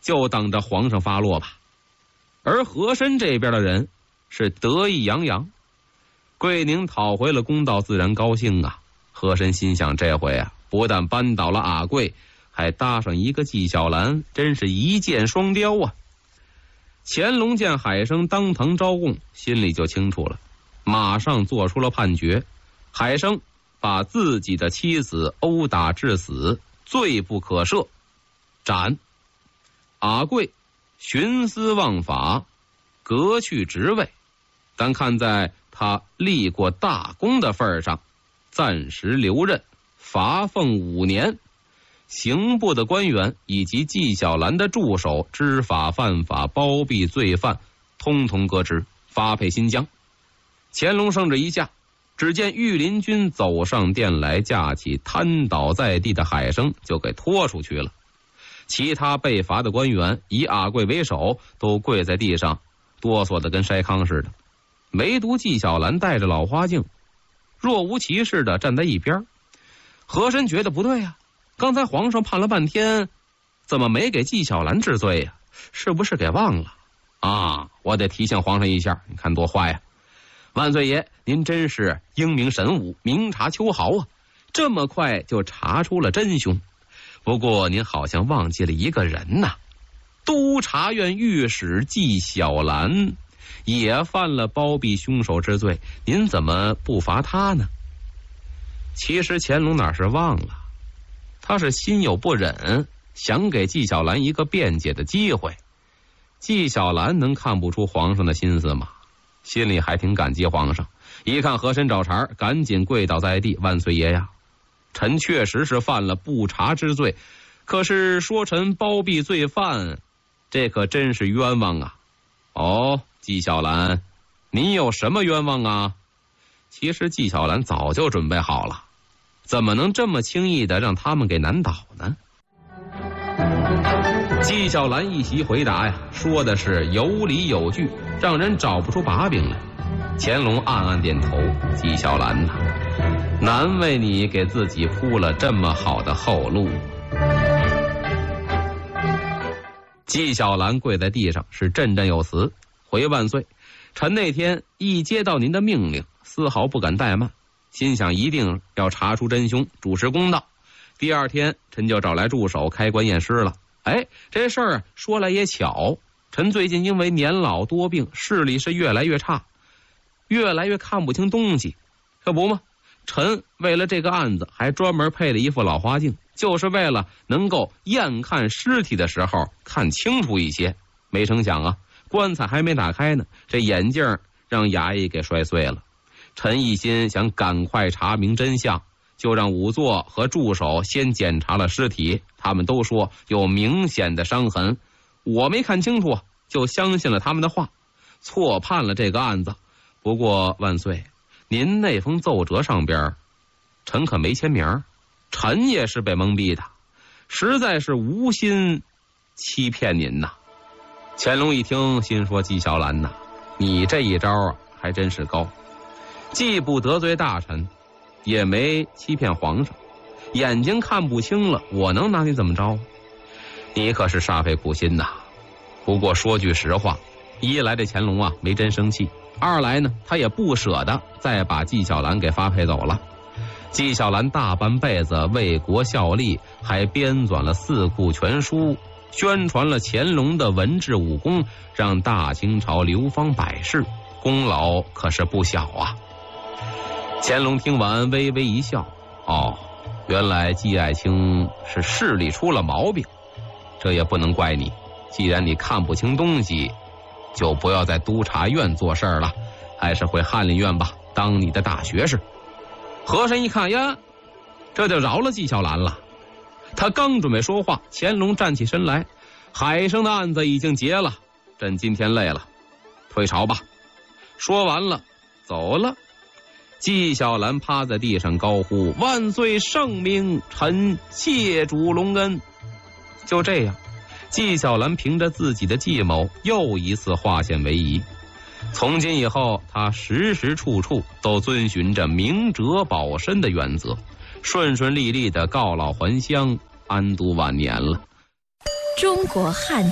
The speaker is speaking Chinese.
就等着皇上发落吧。而和珅这边的人是得意洋洋，桂宁讨回了公道，自然高兴啊。和珅心想，这回啊，不但扳倒了阿贵，还搭上一个纪晓岚，真是一箭双雕啊。乾隆见海生当堂招供，心里就清楚了，马上做出了判决。海生把自己的妻子殴打致死，罪不可赦，斩。阿贵徇私枉法，革去职位，但看在他立过大功的份上，暂时留任，罚俸5年。刑部的官员以及纪晓岚的助手知法犯法、包庇罪犯，通通革职，发配新疆。乾隆圣旨一下，只见御林军走上殿来，架起瘫倒在地的海生就给拖出去了。其他被罚的官员以阿贵为首，都跪在地上，哆嗦的跟筛糠似的。唯独纪晓岚戴着老花镜，若无其事的站在一边。和珅觉得不对呀，刚才皇上判了半天，怎么没给纪晓岚治罪呀？是不是给忘了啊？我得提醒皇上一下，你看多坏呀！万岁爷，您真是英明神武，明察秋毫啊，这么快就查出了真凶。不过您好像忘记了一个人呐，督察院御史纪晓岚也犯了包庇凶手之罪，您怎么不罚他呢？其实乾隆哪是忘了，他是心有不忍，想给纪晓岚一个辩解的机会。纪晓岚能看不出皇上的心思吗？心里还挺感激皇上，一看和珅找茬，赶紧跪倒在地，万岁爷呀，臣确实是犯了不察之罪，可是说臣包庇罪犯，这可真是冤枉啊！哦，纪晓岚，你有什么冤枉啊？其实纪晓岚早就准备好了，怎么能这么轻易的让他们给难倒呢？纪晓岚一席回答呀，说的是有理有据，让人找不出把柄来。乾隆暗暗点头，纪晓岚呐，难为你给自己铺了这么好的后路。纪晓岚跪在地上，是振振有词，回万岁，臣那天一接到您的命令，丝毫不敢怠慢，心想一定要查出真凶，主持公道。第二天，臣就找来助手开棺验尸了。哎，这事儿说来也巧，臣最近因为年老多病，视力是越来越差，越来越看不清东西。可不嘛，臣为了这个案子还专门配了一副老花镜，就是为了能够验看尸体的时候看清楚一些。没成想啊，棺材还没打开呢，这眼镜让衙役给摔碎了。臣一心想赶快查明真相，就让仵作和助手先检查了尸体，他们都说有明显的伤痕，我没看清楚，就相信了他们的话，错判了这个案子。不过万岁，您那封奏折上边，臣可没签名，臣也是被蒙蔽的，实在是无心欺骗您呐。乾隆一听，心说纪晓岚呐，你这一招还真是高，既不得罪大臣，也没欺骗皇上，眼睛看不清了，我能拿你怎么着？你可是煞费苦心呐。不过说句实话，一来这乾隆啊没真生气，二来呢他也不舍得再把纪晓岚给发配走了。纪晓岚大半辈子为国效力，还编纂了4库全书，宣传了乾隆的文治武功，让大清朝流芳百世，功劳可是不小啊。乾隆听完微微一笑，哦，原来纪爱卿是视力出了毛病，这也不能怪你，既然你看不清东西，就不要在督察院做事了，还是回翰林院吧，当你的大学士。和珅一看呀，这就饶了纪晓岚了。他刚准备说话，乾隆站起身来，海生的案子已经结了，朕今天累了，退朝吧。说完了走了。纪晓岚趴在地上高呼，万岁圣明，臣谢主隆恩。就这样，纪晓岚凭着自己的计谋又一次化险为夷。从今以后，他时时处处都遵循着明哲保身的原则，顺顺利利的告老还乡，安度晚年了。 中国汉